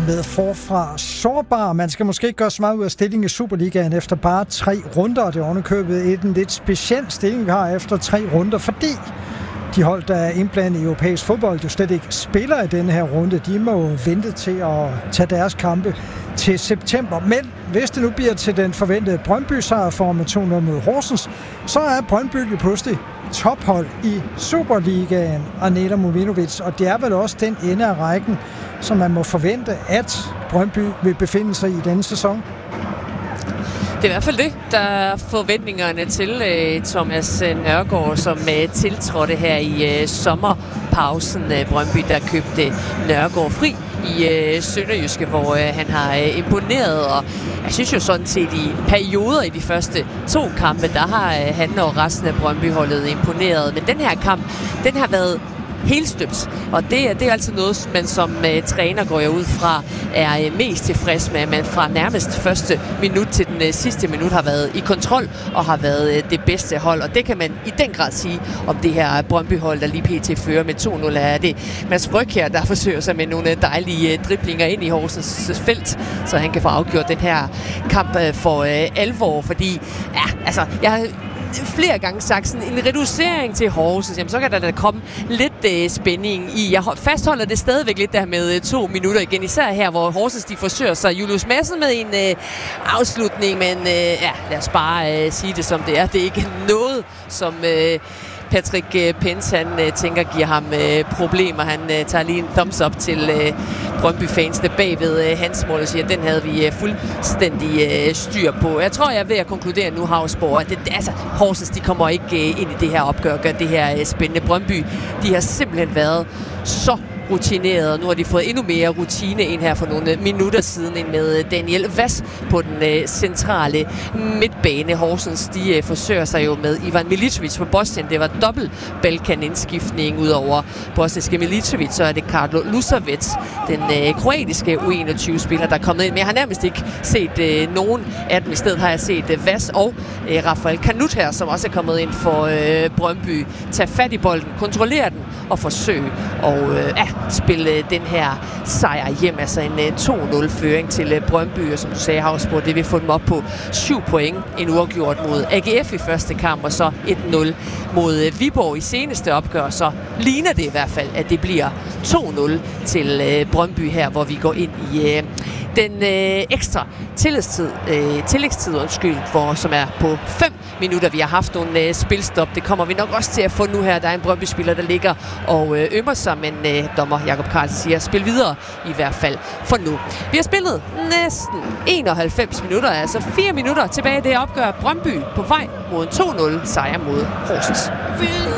med forfra sårbar. Man skal måske ikke gøre så meget ud af stillingen i Superligaen efter bare 3 runder. Det er ovenikøbet en lidt speciel stilling, vi har efter 3 runder, fordi de hold, der er indblandet i europæisk fodbold, jo slet ikke spiller i denne her runde. De må vente til at tage deres kampe til september. Men hvis det nu bliver til den forventede Brøndby-sejr for med 2-0 mod Horsens, så er Brøndby pludselig tophold i Superligaen, Arneta Movinovic, og det er vel også den ende af rækken, som man må forvente, at Brøndby vil befinde sig i denne sæson. Det er i hvert fald det, der er forventningerne til Thomas Nørgaard, som tiltrådte her i sommerpausen. Brøndby, der købte Nørgaard fri i Sønderjyske, hvor han har imponeret, og jeg synes jo sådan set i perioder i de første 2 kampe, der har han og resten af Brøndby-holdet imponeret. Men den her kamp, den har været helt støbt. Og det er altså noget, man som træner går jeg ud fra, er mest tilfreds med, at man fra nærmest første minut til den sidste minut har været i kontrol og har været det bedste hold. Og det kan man i den grad sige om det her Brøndby-hold, der lige pt. Fører med 2-0. Er det Mads Brygge her, der forsøger sig med nogle dejlige driblinger ind i Horsens felt, så han kan få afgjort den her kamp for alvor. Fordi, ja, altså, jeg har flere gange sagt sådan en reducering til Horsens, jamen så kan der komme lidt spænding i. Jeg fastholder det stadigvæk lidt der med 2 minutter igen, især her, hvor Horsens de forsøger sig. Julius Madsen med en afslutning, men ja, lad os bare sige det som det er. Det er ikke noget, som Patrick Pence, han tænker, giver ham problemer. Han tager lige en thumbs up til Brøndby-fansene bagved hans mål og siger, at den havde vi fuldstændig styr på. Jeg tror, jeg er ved at konkludere nu, Havsborg, at Horsens, de kommer ikke ind i det her opgør og gør det her spændende. Brøndby, de har simpelthen været så rutineret. Nu har de fået endnu mere rutine ind her for nogle minutter siden ind med Daniel Vass på den centrale midtbane. Horsens, de forsøger sig jo med Ivan Milicevic på Bosnien. Det var dobbelt Balkan-indskiftning ud over bosniske Milicevic. Så er det Karlo Lusovic, den kroatiske U21-spiller, der er kommet ind. Men jeg har nærmest ikke set nogen af dem. I stedet har jeg set Vass og Rafael Kanut her, som også er kommet ind for Brøndby. Tag fat i bolden, kontrollere den og forsøge at spille den her sejr hjem. Altså en 2-0-føring til Brøndby, og som du sagde, Havsborg, det vil få dem op på 7 point. En uafgjort mod AGF i første kamp, og så 1-0 mod Viborg i seneste opgør. Så ligner det i hvert fald, at det bliver 2-0 til Brøndby her, hvor vi går ind i den ekstra tillægstid, som er på 5 minutter. Vi har haft nogle spilstop. Det kommer vi nok også til at få nu her. Der er en Brøndby-spiller, der ligger og ømmer sig, men dommer Jakob Carlsen siger, spil videre i hvert fald for nu. Vi har spillet næsten 91 minutter, altså 4 minutter tilbage i det opgør. Brøndby på vej mod en 2-0 sejr mod Horsens.